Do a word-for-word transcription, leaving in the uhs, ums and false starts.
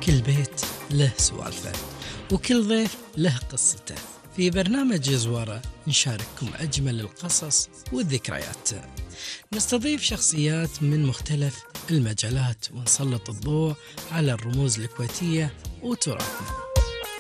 كل بيت له سوالفه، وكل ضيف له قصته. في برنامج زوارة نشارككم أجمل القصص والذكريات، نستضيف شخصيات من مختلف المجالات ونسلط الضوء على الرموز الكويتية وتراثنا.